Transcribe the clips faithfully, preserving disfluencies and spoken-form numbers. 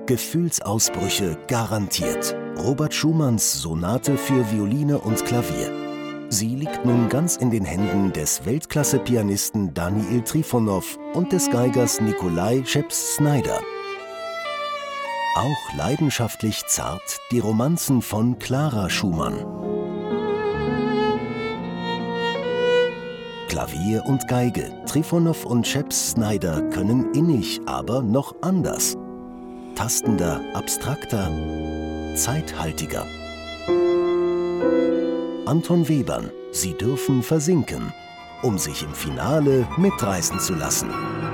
Gefühlsausbrüche garantiert. Robert Schumanns Sonate für Violine und Klavier. Sie liegt nun ganz in den Händen des Weltklasse-Pianisten Daniil Trifonow und des Geigers Nikolai Scheps-Snyder. Auch leidenschaftlich zart die Romanzen von Clara Schumann. Klavier und Geige, Trifonow und Scheps-Snyder können innig, aber noch anders. Tastender, abstrakter, zeithaltiger. Anton Webern, Sie dürfen versinken, um sich im Finale mitreißen zu lassen.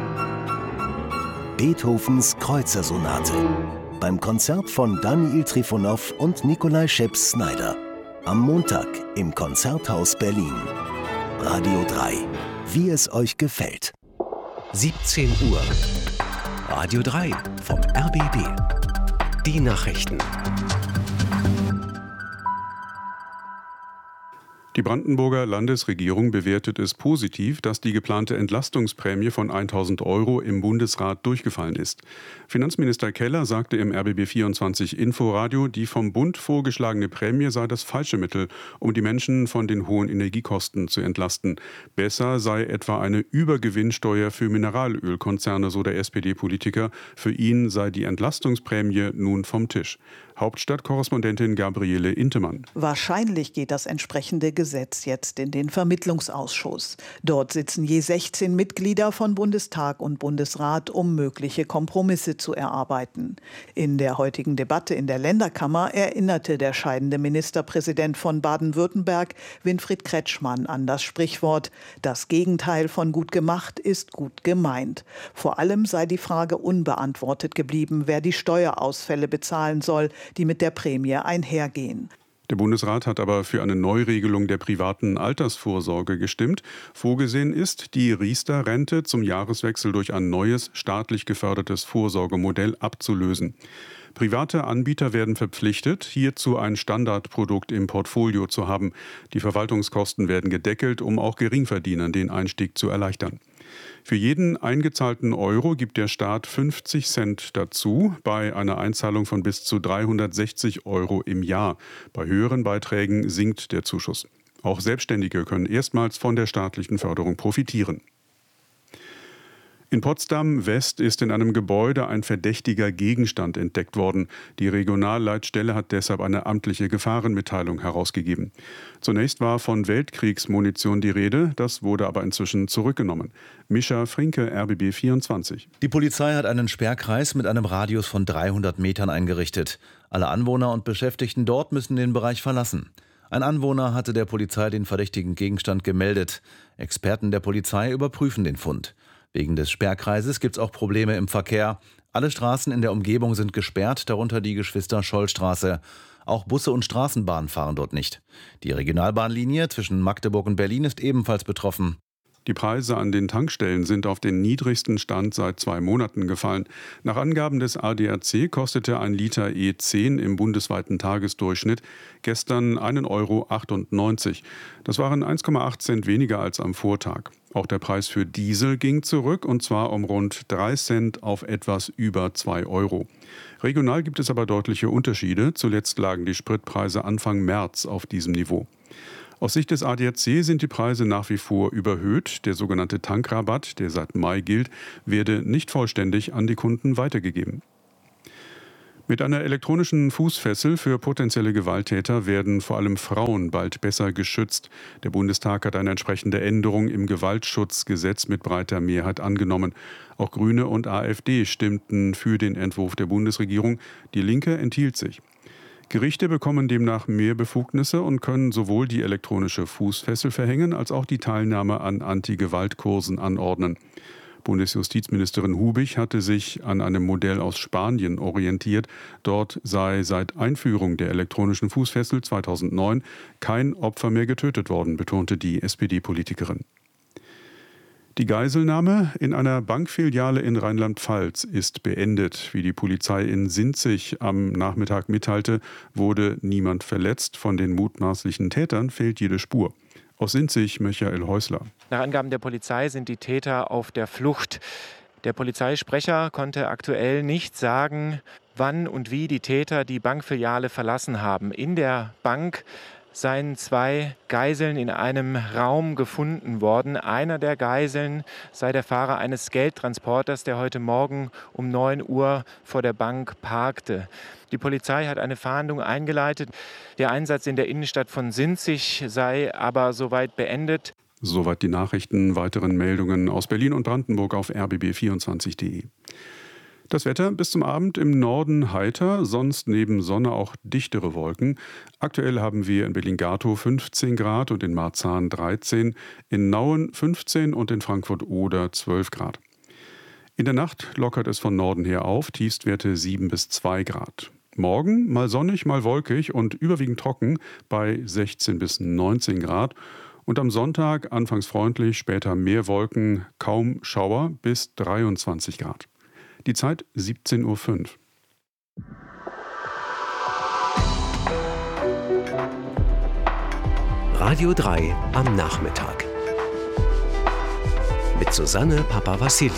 Beethovens Kreuzersonate. Beim Konzert von Daniil Trifonow und Nikolai Scheps-Snyder. Am Montag im Konzerthaus Berlin. Radio drei. Wie es euch gefällt. siebzehn Uhr. Radio drei vom R B B. Die Nachrichten. Die Brandenburger Landesregierung bewertet es positiv, dass die geplante Entlastungsprämie von tausend Euro im Bundesrat durchgefallen ist. Finanzminister Keller sagte im R B B vierundzwanzig Inforadio, die vom Bund vorgeschlagene Prämie sei das falsche Mittel, um die Menschen von den hohen Energiekosten zu entlasten. Besser sei etwa eine Übergewinnsteuer für Mineralölkonzerne, so der S P D-Politiker. Für ihn sei die Entlastungsprämie nun vom Tisch. Hauptstadtkorrespondentin Gabriele Intemann. Wahrscheinlich geht das entsprechende Gesetz jetzt in den Vermittlungsausschuss. Dort sitzen je sechzehn Mitglieder von Bundestag und Bundesrat, um mögliche Kompromisse zu erarbeiten. In der heutigen Debatte in der Länderkammer erinnerte der scheidende Ministerpräsident von Baden-Württemberg, Winfried Kretschmann, an das Sprichwort: Das Gegenteil von gut gemacht ist gut gemeint. Vor allem sei die Frage unbeantwortet geblieben, wer die Steuerausfälle bezahlen soll, die mit der Prämie einhergehen. Der Bundesrat hat aber für eine Neuregelung der privaten Altersvorsorge gestimmt. Vorgesehen ist, die Riester-Rente zum Jahreswechsel durch ein neues, staatlich gefördertes Vorsorgemodell abzulösen. Private Anbieter werden verpflichtet, hierzu ein Standardprodukt im Portfolio zu haben. Die Verwaltungskosten werden gedeckelt, um auch Geringverdienern den Einstieg zu erleichtern. Für jeden eingezahlten Euro gibt der Staat fünfzig Cent dazu, bei einer Einzahlung von bis zu dreihundertsechzig Euro im Jahr. Bei höheren Beiträgen sinkt der Zuschuss. Auch Selbstständige können erstmals von der staatlichen Förderung profitieren. In Potsdam-West ist in einem Gebäude ein verdächtiger Gegenstand entdeckt worden. Die Regionalleitstelle hat deshalb eine amtliche Gefahrenmitteilung herausgegeben. Zunächst war von Weltkriegsmunition die Rede, das wurde aber inzwischen zurückgenommen. Mischa Frinke, R B B vierundzwanzig. Die Polizei hat einen Sperrkreis mit einem Radius von dreihundert Metern eingerichtet. Alle Anwohner und Beschäftigten dort müssen den Bereich verlassen. Ein Anwohner hatte der Polizei den verdächtigen Gegenstand gemeldet. Experten der Polizei überprüfen den Fund. Wegen des Sperrkreises gibt es auch Probleme im Verkehr. Alle Straßen in der Umgebung sind gesperrt, darunter die Geschwister-Scholl-Straße. Auch Busse und Straßenbahnen fahren dort nicht. Die Regionalbahnlinie zwischen Magdeburg und Berlin ist ebenfalls betroffen. Die Preise an den Tankstellen sind auf den niedrigsten Stand seit zwei Monaten gefallen. Nach Angaben des A D A C kostete ein Liter E zehn im bundesweiten Tagesdurchschnitt gestern einen Euro achtundneunzig. Das waren eins Komma acht Cent weniger als am Vortag. Auch der Preis für Diesel ging zurück, und zwar um rund drei Cent auf etwas über zwei Euro. Regional gibt es aber deutliche Unterschiede. Zuletzt lagen die Spritpreise Anfang März auf diesem Niveau. Aus Sicht des A D A C sind die Preise nach wie vor überhöht. Der sogenannte Tankrabatt, der seit Mai gilt, werde nicht vollständig an die Kunden weitergegeben. Mit einer elektronischen Fußfessel für potenzielle Gewalttäter werden vor allem Frauen bald besser geschützt. Der Bundestag hat eine entsprechende Änderung im Gewaltschutzgesetz mit breiter Mehrheit angenommen. Auch Grüne und AfD stimmten für den Entwurf der Bundesregierung. Die Linke enthielt sich. Gerichte bekommen demnach mehr Befugnisse und können sowohl die elektronische Fußfessel verhängen, als auch die Teilnahme an Anti-Gewalt-Kursen anordnen. Bundesjustizministerin Hubig hatte sich an einem Modell aus Spanien orientiert. Dort sei seit Einführung der elektronischen Fußfessel zweitausendneun kein Opfer mehr getötet worden, betonte die S P D-Politikerin. Die Geiselnahme in einer Bankfiliale in Rheinland-Pfalz ist beendet. Wie die Polizei in Sinzig am Nachmittag mitteilte, wurde niemand verletzt. Von den mutmaßlichen Tätern fehlt jede Spur. Aus Sinzig, Michael Häusler. Nach Angaben der Polizei sind die Täter auf der Flucht. Der Polizeisprecher konnte aktuell nicht sagen, wann und wie die Täter die Bankfiliale verlassen haben. In der Bank seien zwei Geiseln in einem Raum gefunden worden. Einer der Geiseln sei der Fahrer eines Geldtransporters, der heute Morgen um neun Uhr vor der Bank parkte. Die Polizei hat eine Fahndung eingeleitet. Der Einsatz in der Innenstadt von Sinzig sei aber soweit beendet. Soweit die Nachrichten. Weiteren Meldungen aus Berlin und Brandenburg auf r b b vierundzwanzig punkt de. Das Wetter bis zum Abend im Norden heiter, sonst neben Sonne auch dichtere Wolken. Aktuell haben wir in Berlin-Gatow fünfzehn Grad und in Marzahn dreizehn, in Nauen fünfzehn und in Frankfurt-Oder zwölf Grad. In der Nacht lockert es von Norden her auf, Tiefstwerte sieben bis zwei Grad. Morgen mal sonnig, mal wolkig und überwiegend trocken bei sechzehn bis neunzehn Grad. Und am Sonntag anfangs freundlich, später mehr Wolken, kaum Schauer bis dreiundzwanzig Grad. Die Zeit siebzehn Uhr fünf. Radio drei am Nachmittag. Mit Susanne Papawassiliou.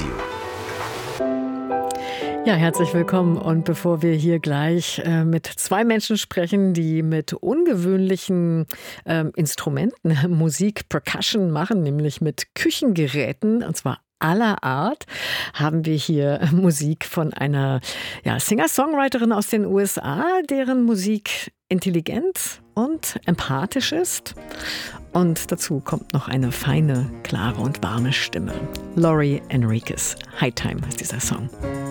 Ja, herzlich willkommen. Und bevor wir hier gleich äh, mit zwei Menschen sprechen, die mit ungewöhnlichen äh, Instrumenten Musik, Percussion machen, nämlich mit Küchengeräten, und zwar aller Art, haben wir hier Musik von einer ja, Singer-Songwriterin aus den U S A, deren Musik intelligent und empathisch ist. Und dazu kommt noch eine feine, klare und warme Stimme. Lori Enriquez. High Time heißt dieser Song.